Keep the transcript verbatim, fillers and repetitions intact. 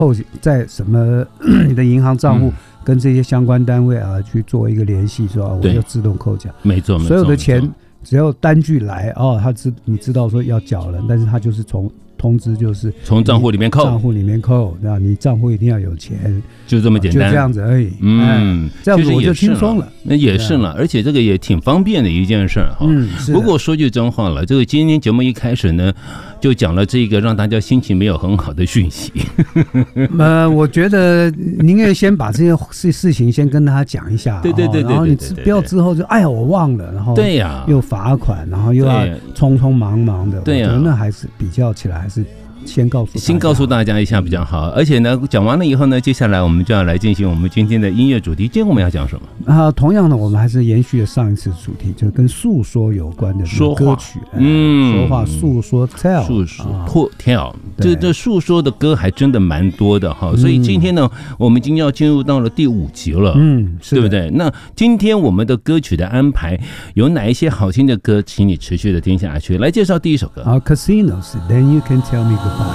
后在什么你的银行账户跟这些相关单位啊去做一个联系，说、啊、我就自动扣缴。 没错， 所有的钱只要单据来哦，他知你知道说要缴了，但是他就是从通知就是从账户里面扣， 账户里面扣，那你账户一定要有钱， 就这么简单， 就这样子而已。 嗯， 哎、这样子我就轻松了。 那也是了，而且这个也挺方便的一件事哈。嗯，不过说句真话了，这个今天节目一开始呢，就讲了这个让大家心情没有很好的讯息。 呃，我觉得宁愿先把这些事事情先跟他讲一下， 对对对对， 然后你不要之后就哎呀我忘了，然后对呀， 又罚款，然后又要匆匆忙忙的， 对呀， 我觉得那还是比较起来还是。先告诉先告诉大家一下比较好，而且呢，讲完了以后呢，接下来我们就要来进行我们今天的音乐主题。今天我们要讲什么啊？同样的，我们还是延续了上一次主题，就是跟诉说有关的歌曲。嗯，说话诉说 tell 诉说 tell， 这这诉说的歌还真的蛮多的哈。所以今天呢，我们已经要进入到了第五集了，嗯，对不对？那今天我们的歌曲的安排有哪一些好听的歌，请你持续的听下去。来介绍第一首歌啊 ，Casinos，Then You Can Tell Me Goodbye。